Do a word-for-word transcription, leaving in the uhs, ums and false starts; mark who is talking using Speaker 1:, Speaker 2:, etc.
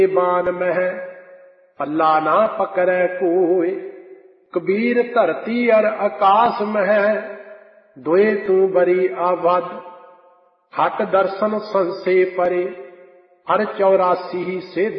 Speaker 1: बान मह पल्ला ना पकड़े कोय। कबीर धरती अर आकाश मह दोए तू बरी आबद। हट दर्शन संसे परे हर चौरासी से